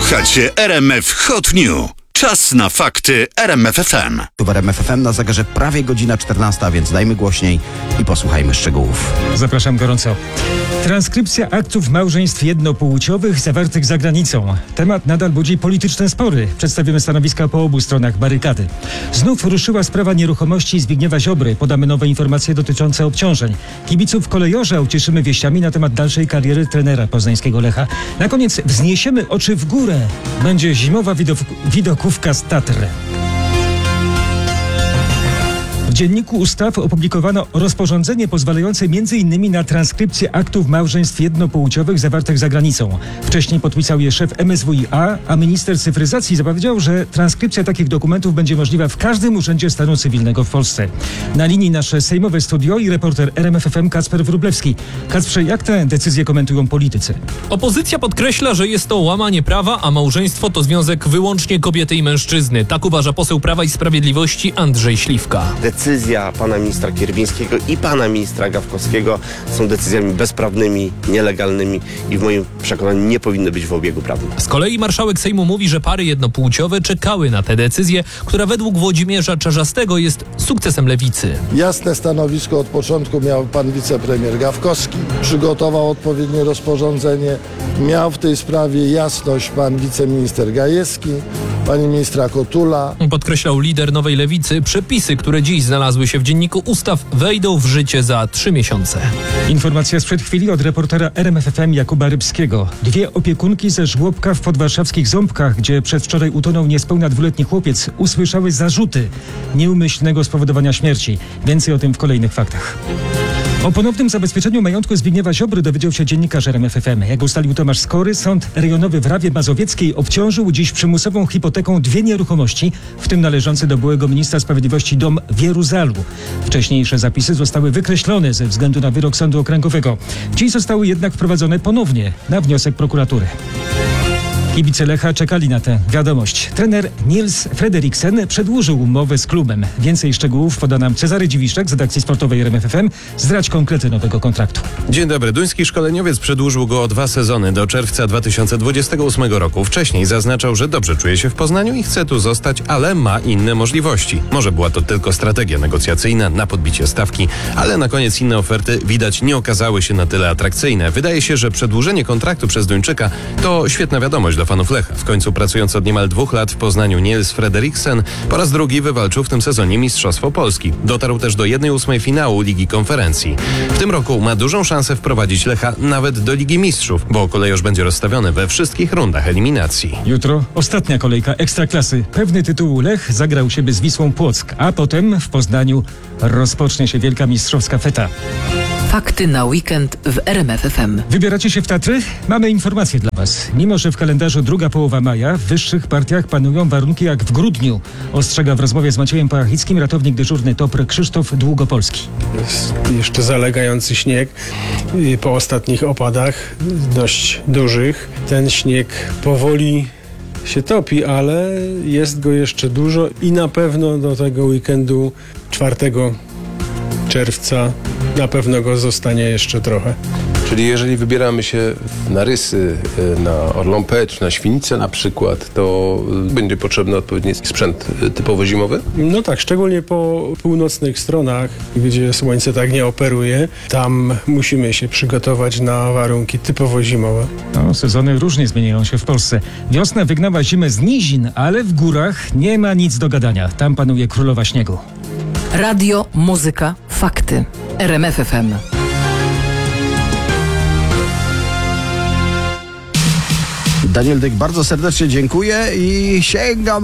Słuchacie RMF Hot News. Czas na fakty RMF FM. Tu w RMF FM na zegarze prawie godzina 14, więc dajmy głośniej i posłuchajmy szczegółów. Zapraszam gorąco. Transkrypcja aktów małżeństw jednopłciowych zawartych za granicą. Temat nadal budzi polityczne spory. Przedstawimy stanowiska po obu stronach barykady. Znów ruszyła sprawa nieruchomości Zbigniewa Ziobry. Podamy nowe informacje dotyczące obciążeń. Kibiców kolejorza ucieszymy wieściami na temat dalszej kariery trenera poznańskiego Lecha. Na koniec wzniesiemy oczy w górę. Będzie zimowa widokówka z Tatr. W Dzienniku Ustaw opublikowano rozporządzenie pozwalające m.in. na transkrypcję aktów małżeństw jednopłciowych zawartych za granicą. Wcześniej podpisał je szef MSWiA, a minister cyfryzacji zapowiedział, że transkrypcja takich dokumentów będzie możliwa w każdym urzędzie stanu cywilnego w Polsce. Na linii nasze sejmowe studio i reporter RMF FM Kacper Wróblewski. Kacprze, jak tę decyzję komentują politycy? Opozycja podkreśla, że jest to łamanie prawa, a małżeństwo to związek wyłącznie kobiety i mężczyzny. Tak uważa poseł Prawa i Sprawiedliwości Andrzej Śliwka. Decyzja pana ministra Kierwińskiego i pana ministra Gawkowskiego są decyzjami bezprawnymi, nielegalnymi i w moim przekonaniu nie powinny być w obiegu prawnym. Z kolei marszałek Sejmu mówi, że pary jednopłciowe czekały na tę decyzję, która według Włodzimierza Czarzastego jest sukcesem lewicy. Jasne stanowisko od początku miał pan wicepremier Gawkowski. Przygotował odpowiednie rozporządzenie. Miał w tej sprawie jasność pan wiceminister Gajewski, pani ministra Kotula. Podkreślał lider Nowej Lewicy, przepisy, które dziś znalazły się w Dzienniku Ustaw, wejdą w życie za 3 miesiące. Informacja sprzed chwili od reportera RMF FM Jakuba Rybskiego. 2 opiekunki ze żłobka w podwarszawskich Ząbkach, gdzie przedwczoraj utonął niespełna 2-letni chłopiec, usłyszały zarzuty nieumyślnego spowodowania śmierci. Więcej o tym w kolejnych faktach. O ponownym zabezpieczeniu majątku Zbigniewa Ziobry dowiedział się dziennikarz RMF FM. Jak ustalił Tomasz Skory, Sąd Rejonowy w Rawie Mazowieckiej obciążył dziś przymusową hipoteką 2 nieruchomości, w tym należący do byłego ministra sprawiedliwości dom w Jeruzalu. Wcześniejsze zapisy zostały wykreślone ze względu na wyrok Sądu Okręgowego. Dziś zostały jednak wprowadzone ponownie na wniosek prokuratury. Kibice Lecha czekali na tę wiadomość. Trener Niels Frederiksen przedłużył umowę z klubem. Więcej szczegółów poda nam Cezary Dziwiszek z redakcji sportowej RMF FM. Zdradź konkrety nowego kontraktu. Dzień dobry. Duński szkoleniowiec przedłużył go o 2 sezony do czerwca 2028 roku. Wcześniej zaznaczał, że dobrze czuje się w Poznaniu i chce tu zostać, ale ma inne możliwości. Może była to tylko strategia negocjacyjna na podbicie stawki, ale na koniec inne oferty widać nie okazały się na tyle atrakcyjne. Wydaje się, że przedłużenie kontraktu przez Duńczyka to świetna wiadomość dla fanów Lecha. W końcu pracując od niemal 2 lat w Poznaniu Niels Frederiksen po raz drugi wywalczył w tym sezonie Mistrzostwo Polski. Dotarł też do 1/8 finału Ligi Konferencji. W tym roku ma dużą szansę wprowadzić Lecha nawet do Ligi Mistrzów, bo kolejorz będzie rozstawiony we wszystkich rundach eliminacji. Jutro ostatnia kolejka Ekstraklasy. Pewny tytułu Lech zagra u siebie z Wisłą Płock, a potem w Poznaniu rozpocznie się wielka mistrzowska feta. Fakty na weekend w RMF FM. Wybieracie się w Tatry? Mamy informacje dla Was. Mimo że w kalendarzu druga połowa maja, w wyższych partiach panują warunki jak w grudniu. Ostrzega w rozmowie z Maciejem Pachickim ratownik dyżurny TOPR Krzysztof Długopolski. Jest jeszcze zalegający śnieg po ostatnich opadach, dość dużych. Ten śnieg powoli się topi, ale jest go jeszcze dużo i na pewno do tego weekendu 4 czerwca na pewno go zostanie jeszcze trochę. Czyli jeżeli wybieramy się na Rysy, na Orląpę czy na Świnicę na przykład, to będzie potrzebny odpowiedni sprzęt typowo zimowy? No tak, szczególnie po północnych stronach, gdzie słońce tak nie operuje, tam musimy się przygotować na warunki typowo zimowe. No, sezony różnie zmieniają się w Polsce. Wiosna wygnała zimę z nizin, ale w górach nie ma nic do gadania. Tam panuje królowa śniegu. Radio, muzyka, fakty. RMF FM. Daniel Dyk, bardzo serdecznie dziękuję i sięgam